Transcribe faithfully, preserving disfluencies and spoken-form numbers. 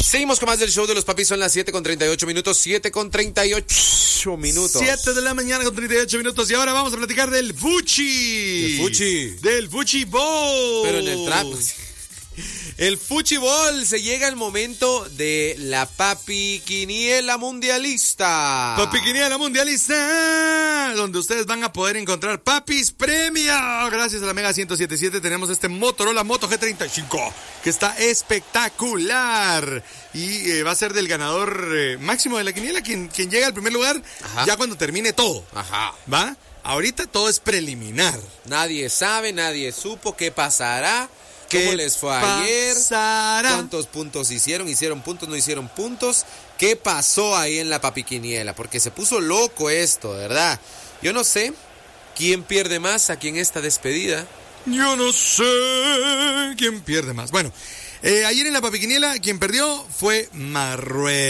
Seguimos con más del show de los papis. Son las siete con treinta y ocho minutos. siete con treinta y ocho minutos. siete de la mañana con treinta y ocho minutos. Y ahora vamos a platicar del Fuchi. Del Fuchi. Del Fuchi Bowl. Pero en el trap. El Fuchi Bowl. Se llega el momento de la Papi Quiniela Mundialista. Papi Quiniela Mundialista. Donde ustedes van a poder encontrar Papis Premio. Gracias a la Mega ciento siete punto siete tenemos este Motorola Moto G treinta y cinco. Que está espectacular. Y eh, va a ser del ganador eh, máximo de la quiniela. Quien, quien llega al primer lugar. Ajá. Ya cuando termine todo. Ajá. ¿Va? Ahorita todo es preliminar. Nadie sabe, nadie supo qué pasará. ¿Cómo les fue ayer? Pasará? ¿Cuántos puntos hicieron? ¿Hicieron puntos? ¿No hicieron puntos? ¿Qué pasó ahí en la Papi Quiniela? Porque se puso loco esto, ¿verdad? Yo no sé quién pierde más aquí en esta despedida. Yo no sé quién pierde más. Bueno, eh, ayer en la Papi Quiniela quien perdió fue Marruecos.